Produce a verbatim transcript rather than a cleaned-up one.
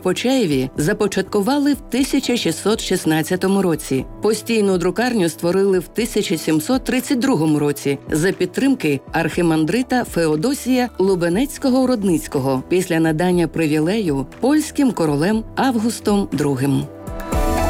Почаєві започаткували в тисяча шістсот шістнадцятому році. Постійну друкарню створили в тисяча сімсот тридцять другому році за підтримки архимандрита Феодосія Лубенецького-Рудницького після надання привілею польським королем Августом другим.